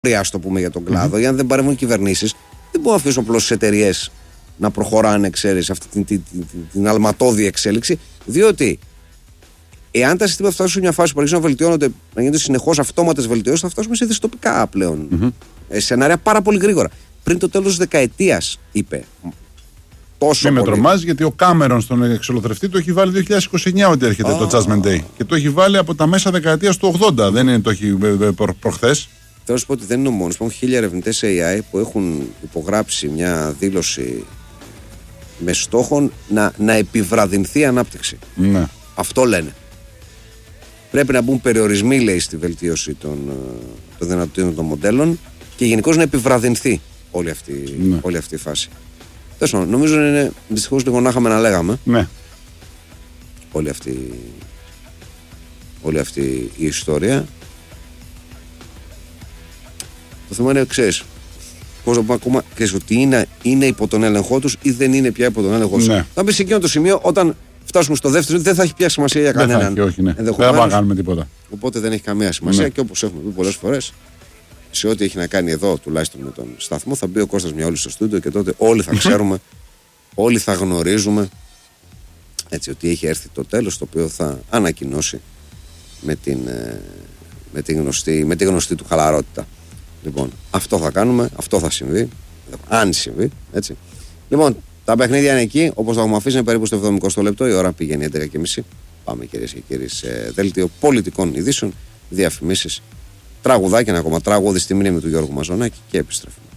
ας το πούμε, για τον κλάδο, ή αν δεν παρέμβουν κυβερνήσεις, δεν μπορούν να αφήσουν απλώς τις εταιρείες να προχωράνε, ξέρεις, αυτή την αλματώδη εξέλιξη, διότι εάν τα συστήματα φτάσουν σε μια φάση που αρχίζουν να βελτιώνονται, να γίνονται συνεχώς αυτόματες βελτιώσεις, θα φτάσουμε σε δυστοπικά πλέον σενάρια πάρα πολύ γρήγορα. Πριν το τέλος της δεκαετίας, είπε. Μην με τρομάζει, γιατί ο Κάμερον στον εξολοθρευτή το έχει βάλει 2029 ότι έρχεται το Judgment Day. Και το έχει βάλει από τα μέσα δεκαετίας του 80. Δεν είναι το έχει προχθές. Θέλω να σου πω ότι δεν είναι ο μόνος. Υπάρχουν 1000 ερευνητές AI που έχουν υπογράψει μια δήλωση με στόχο να επιβραδυνθεί η ανάπτυξη. Ναι. Αυτό λένε. Πρέπει να μπουν περιορισμοί, λέει, στη βελτίωση των δυνατοτήτων των μοντέλων και γενικώς να επιβραδυνθεί όλη αυτή η φάση. Νομίζω είναι δυστυχώς λίγο να είχαμε να λέγαμε. Ναι. Όλη αυτή η ιστορία. Το θέμα είναι, ξέρεις, πώς να πούμε ακόμα, ξέρεις, ότι είναι υπό τον έλεγχό τους ή δεν είναι πια υπό τον έλεγχό τους. Ναι. Θα μπει σε εκείνο το σημείο, όταν φτάσουμε στο δεύτερο, δεν θα έχει πια σημασία για κανέναν. Δεν θα έχει, όχι, ναι. Δεν θα κάνουμε τίποτα. Οπότε δεν έχει καμία σημασία, ναι. Και όπως έχουμε πει πολλές φορές, σε ό,τι έχει να κάνει εδώ, τουλάχιστον με τον σταθμό, θα μπει ο Κώστας Μιαούλης στο στούντιο και τότε όλοι θα ξέρουμε, όλοι θα γνωρίζουμε, έτσι, ότι έχει έρθει το τέλος, το οποίο θα ανακοινώσει με τη γνωστή του χαλαρότητα. Λοιπόν, αυτό θα κάνουμε, αυτό θα συμβεί, αν συμβεί, έτσι. Λοιπόν, τα παιχνίδια είναι εκεί, όπως το έχουμε αφήσει, είναι περίπου στο 70 λεπτό, η ώρα πηγαίνει 11:30. Πάμε, κυρίες και κύριοι, σε δέλτιο πολιτικών ειδήσεων, διαφημίσεις, τραγουδάκι, ένα ακόμα τραγούδι στη μνήμη του Γιώργου Μαζονάκη και επιστρέφουμε.